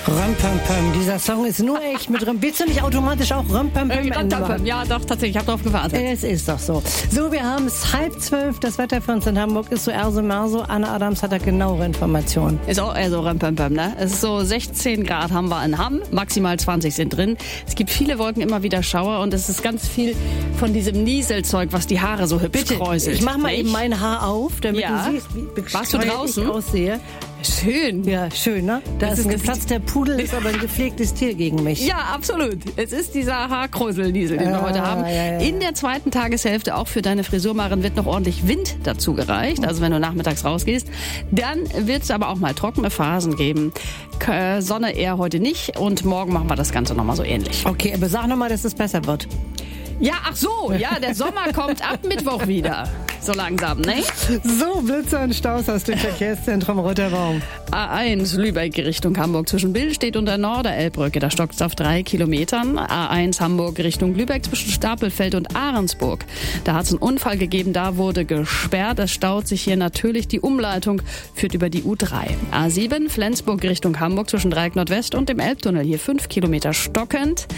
Römpömpöm. Dieser Song ist nur echt mit Römpömpöm. Willst du nicht automatisch auch Römpömpöm? Ja, doch, tatsächlich. Ich habe darauf gewartet. Es ist doch so. So, wir haben es 11:30. Das Wetter für uns in Hamburg ist so Erso-Merso. Anna Adams hat da genauere Informationen. Ist auch eher so Römpömpöm, ne? Es ist so 16 Grad haben wir in Hamm. Maximal 20 sind drin. Es gibt viele Wolken, immer wieder Schauer. Und es ist ganz viel von diesem Nieselzeug, was die Haare so hübsch kräuselt. Ich mach mal eben mein Haar auf, damit du siehst, wie Warst du draußen? ich aussehe. Schön. Ja, schön, ne? Da ist ein geplatzter Pudel, ist aber ein gepflegtes Tier gegen mich. Ja, absolut. Es ist dieser Haarkräuselniesel, den wir heute haben. Ja. In der zweiten Tageshälfte auch für deine Frisur, Maren, wird noch ordentlich Wind dazu gereicht. Also wenn du nachmittags rausgehst. Dann wird es aber auch mal trockene Phasen geben. Sonne eher heute nicht. Und morgen machen wir das Ganze nochmal so ähnlich. Okay, aber sag nochmal, dass es besser wird. Ja, ach so. Ja, der Sommer kommt ab Mittwoch wieder. So langsam, ne? So, Blitze und Staus aus dem Verkehrszentrum Roter Baum. A1 Lübeck Richtung Hamburg zwischen Billstedt und der Norderelbbrücke. Da stockt es auf 3 Kilometern. A1 Hamburg Richtung Lübeck zwischen Stapelfeld und Ahrensburg. Da hat es einen Unfall gegeben, da wurde gesperrt. Es staut sich hier natürlich. Die Umleitung führt über die U3. A7 Flensburg Richtung Hamburg zwischen Dreieck Nordwest und dem Elbtunnel. Hier 5 Kilometer stockend.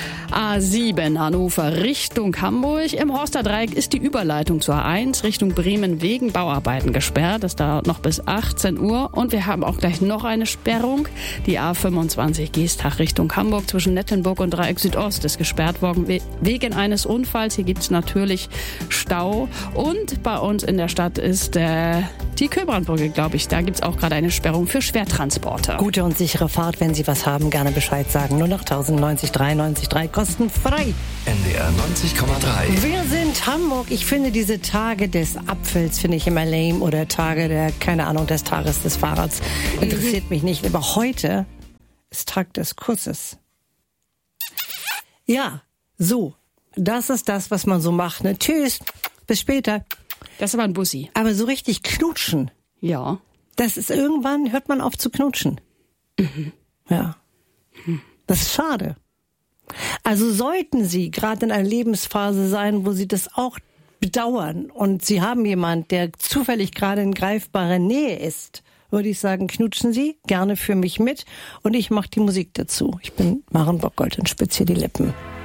A7 Hannover Richtung Hamburg. Im Horsterdreieck ist die Überleitung zur A1 Richtung Bremen wegen Bauarbeiten gesperrt. Das dauert noch bis 18 Uhr. Und wir haben auch gleich noch eine Sperrung. Die A25 Geestach Richtung Hamburg zwischen Nettenburg und Dreieck Südost ist gesperrt worden wegen eines Unfalls. Hier gibt es natürlich Stau. Und bei uns in der Stadt ist die Köbrandbrücke, glaube ich. Da gibt es auch gerade eine Sperrung für Schwertransporte. Gute und sichere Fahrt. Wenn Sie was haben, gerne Bescheid sagen. Nur noch 1090 93 3 kostenfrei. NDR 90,3. Wir sind Hamburg. Ich finde diese Tage des Apfels finde ich immer lame oder Tage der, keine Ahnung, des Tages des Fahrrads. Interessiert mich nicht. Aber heute ist Tag des Kusses. Ja, so. Das ist das, was man so macht. Ne? Tschüss. Bis später. Das ist aber ein Bussi. Aber so richtig knutschen. Ja. Das ist irgendwann, hört man auf zu knutschen. Mhm. Ja. Das ist schade. Also sollten Sie gerade in einer Lebensphase sein, wo Sie das auch bedauern und Sie haben jemand, der zufällig gerade in greifbarer Nähe ist, würde ich sagen, knutschen Sie gerne für mich mit und ich mache die Musik dazu. Ich bin Maren Bockgold und spitze hier die Lippen.